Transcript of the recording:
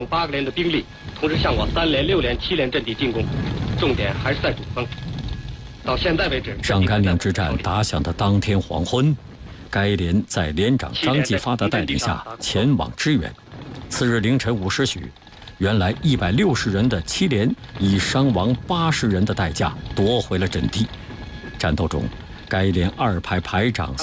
8个连的兵力同时向我3连、6连、7连阵地进攻，重点还是在主峰。到现在为止， 上甘岭之战打响的当天黄昏，该连在连长张继发的带领下前往支援。次日凌晨5时许，原来160人的7连以伤亡80人的代价夺回了阵地。战斗中，该连2排排长